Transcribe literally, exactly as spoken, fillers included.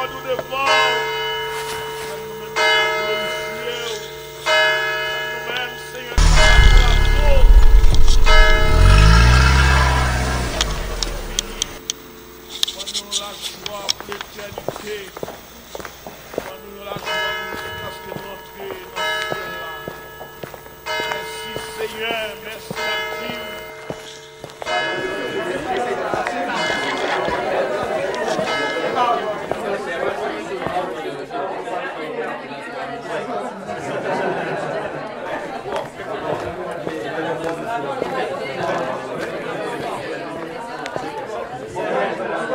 devant, nous devant. Nous-mêmes, Seigneur, nous la joie pour l'éternité. Nous la joie parce que notre dans ce ciel-là. Merci Seigneur.